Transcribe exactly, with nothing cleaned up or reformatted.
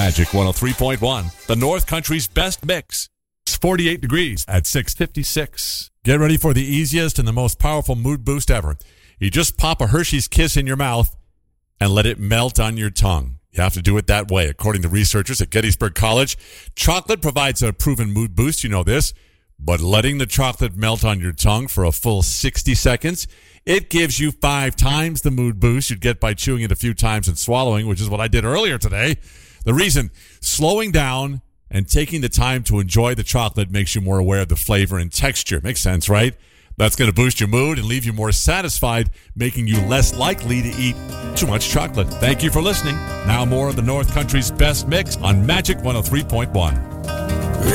Magic one oh three point one, the North Country's best mix. It's forty-eight degrees at six fifty-six. Get ready for the easiest and the most powerful mood boost ever. You just pop a Hershey's Kiss in your mouth and let it melt on your tongue. You have to do it that way. According to researchers at Gettysburg College, chocolate provides a proven mood boost. You know this. But letting the chocolate melt on your tongue for a full sixty seconds, it gives you five times the mood boost you'd get by chewing it a few times and swallowing, which is what I did earlier today. The reason, slowing down and taking the time to enjoy the chocolate makes you more aware of the flavor and texture. Makes sense, right? That's going to boost your mood and leave you more satisfied, making you less likely to eat too much chocolate. Thank you for listening. Now more of the North Country's best mix on Magic one oh three point one.